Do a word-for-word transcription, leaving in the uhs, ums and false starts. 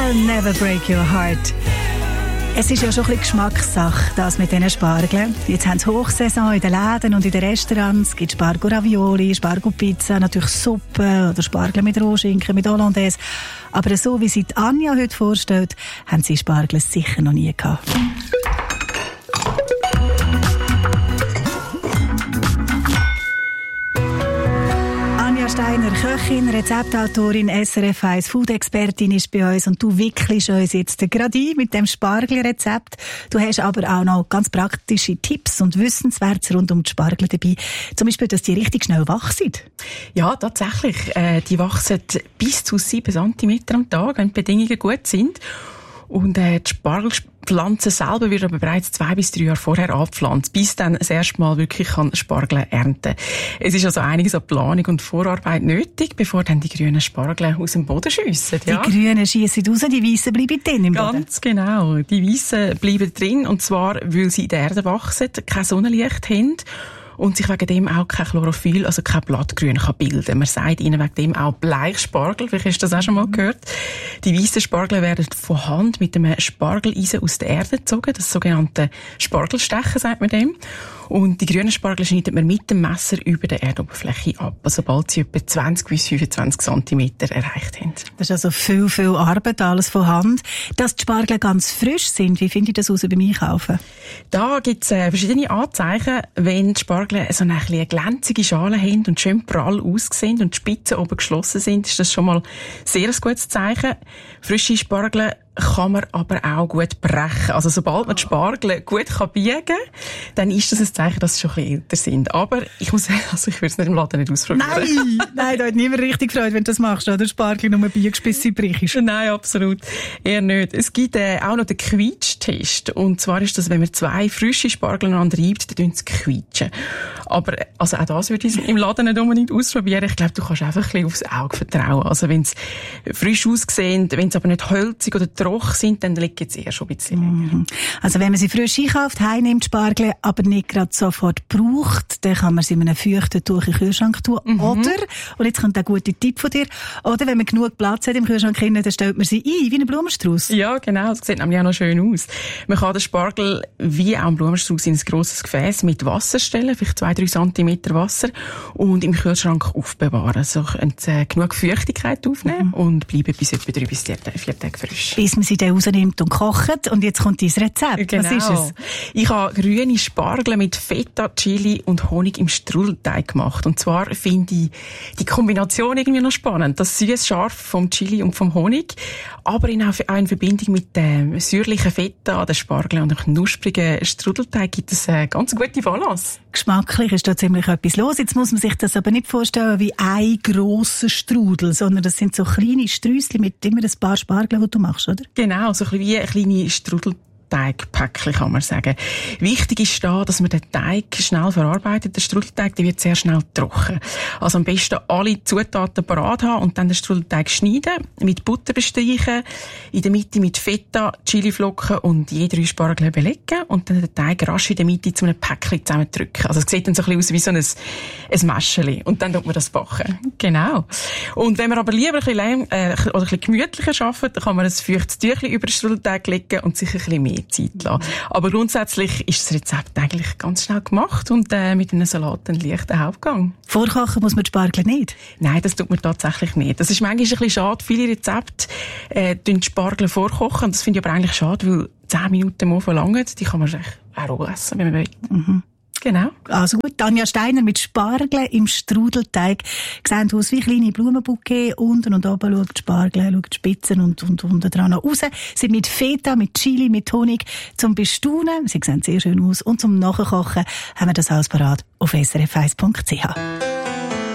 I'll never break your heart. Es ist ja schon ein bisschen Geschmackssache, das mit diesen Spargeln. Jetzt haben sie Hochsaison in den Läden und in den Restaurants. Es gibt Spargel-Ravioli, Spargel-Pizza, natürlich Suppe oder Spargel mit Rohschinken, mit Hollandaise. Aber so wie sie die Anja heute vorstellt, haben sie Spargel sicher noch nie gehabt. Steiner, Köchin, Rezeptautorin, S R F eins Food-Expertin ist bei uns und du wickelst uns jetzt gerade ein mit dem Spargelrezept. Du hast aber auch noch ganz praktische Tipps und Wissenswertes rund um die Spargel dabei. Zum Beispiel, dass die richtig schnell wachsen. Ja, tatsächlich. Äh, die wachsen bis zu sieben Zentimeter am Tag, wenn die Bedingungen gut sind. Und äh, die Spargelpflanze selber wird aber bereits zwei bis drei Jahre vorher abgepflanzt, bis dann das erste Mal wirklich kann Spargel ernten. Es ist also einiges an Planung und Vorarbeit nötig, bevor dann die grünen Spargel aus dem Boden schiessen. Ja? Die grünen schiessen raus, die weißen bleiben drin im Boden. Ganz genau. Die weißen bleiben drin, und zwar, weil sie in der Erde wachsen, kein Sonnenlicht haben und sich wegen dem auch kein Chlorophyll, also kein Blattgrün kann bilden. Man sagt ihnen wegen dem auch Bleichspargel. Vielleicht hast du das auch schon mal gehört. Die weißen Spargel werden von Hand mit einem Spargeleisen aus der Erde gezogen. Das sogenannte Spargelstechen, sagt man dem. Und die grünen Spargel schneidet man mit dem Messer über der Erdoberfläche ab, sobald sie etwa zwanzig bis fünfundzwanzig Zentimeter erreicht haben. Das ist also viel, viel Arbeit, alles von Hand. Dass die Spargel ganz frisch sind, wie finde ich das raus beim Einkaufen? Da gibt es äh, verschiedene Anzeichen. Wenn die Spargel so eine, eine glänzige Schale haben und schön prall aussehen und die Spitzen oben geschlossen sind, ist das schon mal sehr ein gutes Zeichen. Frische Spargel kann man aber auch gut brechen. Also sobald man die Spargel gut kann biegen kann, dann ist das ein Zeichen, dass sie schon ein bisschen älter sind. Aber ich muss sagen, also ich würde es nicht im Laden nicht ausprobieren. Nein, nein, da hat niemand richtig gefreut, wenn du das machst, oder? Spargel nur biegst, bis sie brichst. Nein, absolut. Eher nicht. Es gibt äh, auch noch den Quietschtest. Und zwar ist das, wenn man zwei frische Spargel aneinander reibt, dann tun sie quietschen. Aber also auch das würde ich im Laden nicht unbedingt ausprobieren. Ich glaube, du kannst einfach ein bisschen aufs Auge vertrauen. Also wenn sie frisch aussehen, wenn sie aber nicht hölzig oder trocken sind, dann liegen sie eher schon ein bisschen länger. Also wenn man sie frisch einkauft, heimnimmt Spargel, aber nicht gerade sofort braucht, dann kann man sie in einem feuchten Tuch in den Kühlschrank tun. Mhm. Oder, und jetzt kommt ein guter Tipp von dir, oder wenn man genug Platz hat im Kühlschrank, dann stellt man sie ein, wie einen Blumenstrauß. Ja, genau. Das sieht nämlich auch noch schön aus. Man kann den Spargel wie auch einen Blumenstrauß in ein grosses Gefäß mit Wasser stellen, vielleicht zwei, drei Zentimeter Wasser, und im Kühlschrank aufbewahren. So äh, genug Feuchtigkeit aufnehmen, mhm, und bleiben bis etwa drei bis vier, vier Tage frisch. Bis man sie dann rausnimmt und kocht. Und jetzt kommt dein Rezept. Genau. Was ist es? Ich habe grüne Spargel mit Feta, Chili und Honig im Strudelteig gemacht. Und zwar finde ich die Kombination irgendwie noch spannend. Das süß scharf vom Chili und vom Honig, aber in, auch in Verbindung mit dem säuerlichen Feta, den Spargel und dem knusprigen Strudelteig gibt es eine ganz gute Balance. Geschmacklich ist da ziemlich etwas los. Jetzt muss man sich das aber nicht vorstellen wie ein grosser Strudel, sondern das sind so kleine Sträusschen mit immer ein paar Spargeln, die du machst, oder? Genau, so ein bisschen wie eine kleine Strudelteigpäckchen, kann man sagen. Wichtig ist da, dass man den Teig schnell verarbeitet. Der Strudelteig, der wird sehr schnell trocken. Also am besten alle Zutaten parat haben und dann den Strudelteig schneiden, mit Butter bestreichen, in der Mitte mit Feta, Chiliflocken und je drei Spargel belegen und dann den Teig rasch in der Mitte zu einem Päckchen zusammendrücken. Also es sieht dann so ein bisschen aus wie so ein, ein Mäscheli. Und dann tut man das backen. Genau. Und wenn man aber lieber ein bisschen, läng, äh, oder ein bisschen gemütlicher arbeitet, dann kann man ein feuchtes Tüchlein über den Strudelteig legen und sich ein bisschen mehr Zeit lassen. Aber grundsätzlich ist das Rezept eigentlich ganz schnell gemacht und äh, mit einem Salat einen leichten Hauptgang. Vorkochen muss man die Spargel nicht? Nein, das tut man tatsächlich nicht. Das ist manchmal ein bisschen schade. Viele Rezepte äh, tun die Spargel vorkochen. Das finde ich aber eigentlich schade, weil zehn Minuten mal verlangen, die kann man auch roh essen, wenn man will. Mhm. Genau. Also gut, Anja Steiner mit Spargel im Strudelteig. Sehen aus wie kleine Blumenbouquet. Unten und oben schaut die Spargel, schaut die Spitzen und, und unten dran noch raus. Sind mit Feta, mit Chili, mit Honig zum Bestaunen. Sie sehen sehr schön aus. Und zum Nachkochen haben wir das alles parat auf s r f eins punkt c h.